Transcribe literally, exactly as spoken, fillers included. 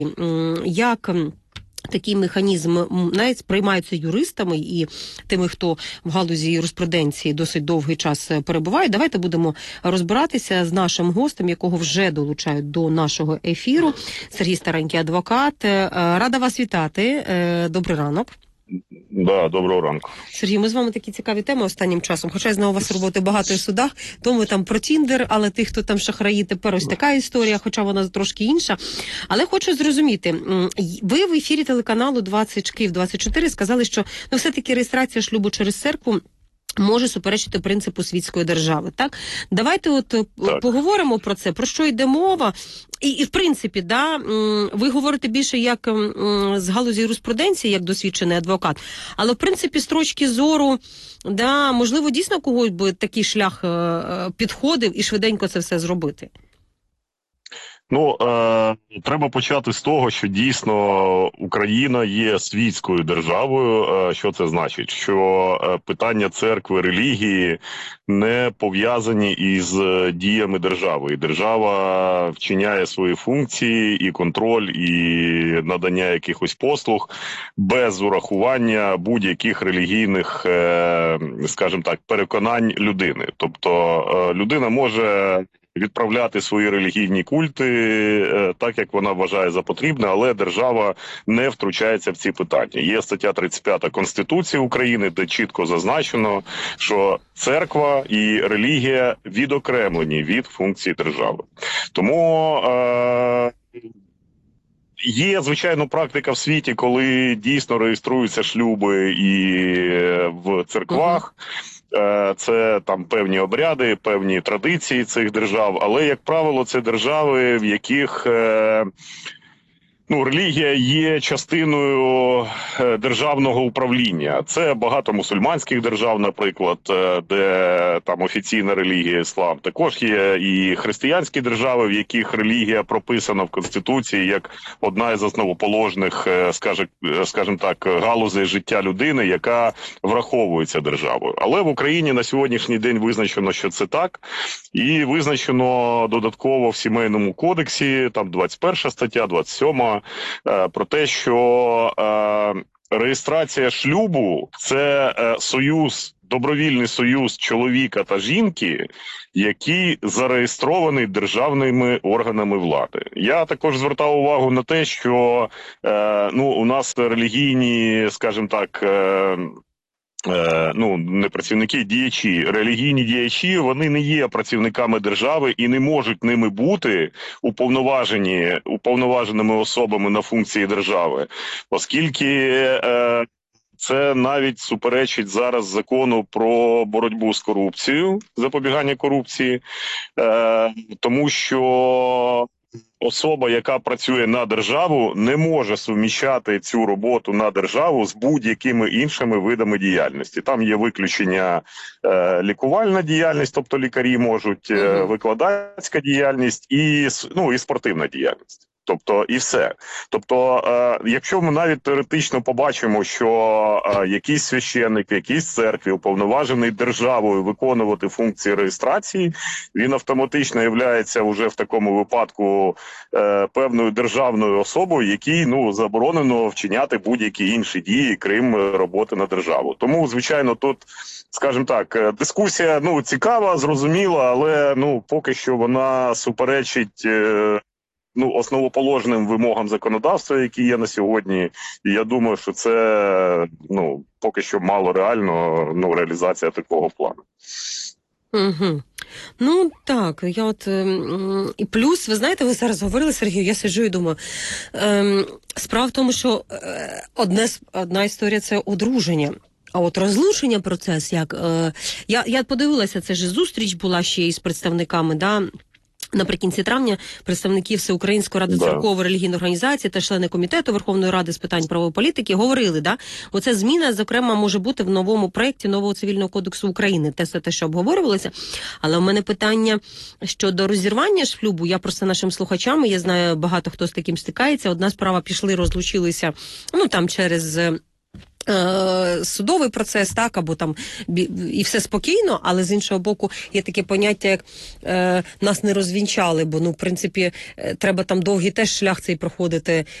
як такий механізм навіть сприймаються юристами і тими, хто в галузі юриспруденції досить довгий час перебуває. Давайте будемо розбиратися з нашим гостем, якого вже долучають до нашого ефіру. Сергій Старенький, адвокат. Рада вас вітати. Добрий ранок. Да, доброго ранку. Сергій, ми з вами такі цікаві теми останнім часом. Хоча я знаю, у вас роботи багато в судах, то ми там про Тіндер, але тих, хто там шахраї, тепер ось така історія, хоча вона трошки інша. Але хочу зрозуміти, ви в ефірі телеканалу двадцять Київ двадцять чотири сказали, що ну, все-таки реєстрація шлюбу через церкву може суперечити принципу світської держави, так? Давайте от так. поговоримо про це, про що йде мова. І, і в принципі, да, ви говорите більше як з галузі юриспруденції, як досвідчений адвокат, але в принципі з точки зору, да, можливо, дійсно когось би такий шлях підходив і швиденько це все зробити. Ну, е, треба почати з того, що дійсно Україна є світською державою. Е, що це значить? Що е, питання церкви, релігії не пов'язані із діями держави. І держава вчиняє свої функції, і контроль, і надання якихось послуг без урахування будь-яких релігійних, е, скажімо так, переконань людини. Тобто е, людина може відправляти свої релігійні культи е, так, як вона вважає за потрібне, але держава не втручається в ці питання. Є стаття тридцять п'ята Конституції України, де чітко зазначено, що церква і релігія відокремлені від функцій держави. Тому е, є, звичайно, практика в світі, коли дійсно реєструються шлюби і в церквах. Це там певні обряди, певні традиції цих держав, але, як правило, це держави, в яких ну, релігія є частиною державного управління. Це багато мусульманських держав, наприклад, де там офіційна релігія іслам. Також є і християнські держави, в яких релігія прописана в Конституції як одна із основоположних, скажімо так, галузей життя людини, яка враховується державою. Але в Україні на сьогоднішній день визначено, що це так. І визначено додатково в Сімейному кодексі, там двадцять перша стаття, двадцять сьома, про те, що реєстрація шлюбу – це союз, добровільний союз чоловіка та жінки, який зареєстрований державними органами влади. Я також звертав увагу на те, що ну, у нас релігійні, скажімо так, ну, не працівники, діячі, релігійні діячі, вони не є працівниками держави і не можуть ними бути уповноважені, уповноваженими особами на функції держави, оскільки е, це навіть суперечить зараз закону про боротьбу з корупцією, запобігання корупції, е, тому що особа, яка працює на державу, не може суміщати цю роботу на державу з будь-якими іншими видами діяльності. Там є виключення е, лікувальна діяльність, тобто лікарі можуть, е, викладацька діяльність і, ну, і спортивна діяльність. Тобто і все. Тобто, е, якщо ми навіть теоретично побачимо, що е, якийсь священник в якійсь церкві уповноважений державою виконувати функції реєстрації, він автоматично являється вже в такому випадку е, певною державною особою, якій ну, заборонено вчиняти будь-які інші дії, крім роботи на державу. Тому, звичайно, тут, скажімо так, дискусія ну, цікава, зрозуміла, але ну, поки що вона суперечить е, ну, основоположним вимогам законодавства, які є на сьогодні, і я думаю, що це, ну, поки що мало реально, ну, реалізація такого плану. Угу. Ну, так, я от, ем, і плюс, ви знаєте, ви зараз говорили, Сергію, я сиджу і думаю, ем, справа в тому, що е, одне, одна історія – це одруження. А от розлучення процес, як, е, я, я подивилася, це ж зустріч була ще із представниками, да, наприкінці травня представники Всеукраїнської ради да. церковної релігійної організації та члени комітету Верховної Ради з питань правової політики говорили, да, оця зміна, зокрема, може бути в новому проєкті нового Цивільного кодексу України. Те, те, що обговорювалося. Але в мене питання щодо розірвання шлюбу. Я просто нашим слухачам, я знаю, багато хто з таким стикається. Одна справа, пішли, розлучилися, ну, там, через Е, судовий процес, так, або там і все спокійно, але з іншого боку є таке поняття, як е, нас не розвінчали, бо, ну, в принципі, е, треба там довгий теж шлях цей проходити